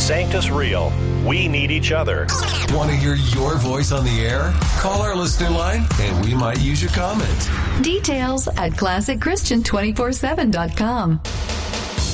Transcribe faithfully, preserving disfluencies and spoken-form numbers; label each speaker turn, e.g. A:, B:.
A: Sanctus Real. We need each other.
B: Want to hear your voice on the air? Call our listener line and we might use your comment.
C: Details at classic christian two forty-seven dot com.